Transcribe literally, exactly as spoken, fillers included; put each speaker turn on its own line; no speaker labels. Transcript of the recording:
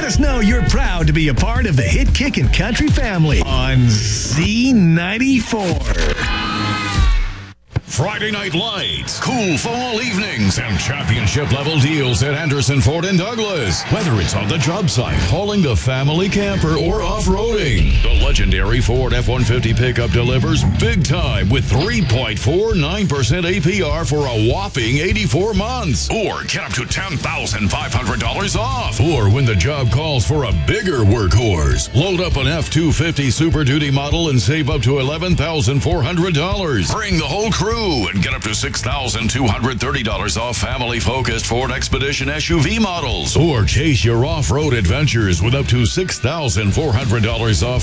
Let us know you're proud to be a part of the Hit Kickin' Country family on Z ninety-four.
Friday Night Lights, cool fall evenings, and championship-level deals at Anderson Ford in Douglas. Whether it's on the job site, hauling the family camper, or off-roading, the legendary Ford F one fifty pickup delivers big time with three point four nine percent A P R for a whopping eighty-four months. Or get up to ten thousand five hundred dollars off. Or when the job calls for a bigger workhorse, load up an F two fifty Super Duty model and save up to eleven thousand four hundred dollars. Bring the whole crew and get up to six thousand two hundred thirty dollars off family-focused Ford Expedition S U V models. Or chase your off-road adventures with up to six thousand four hundred dollars off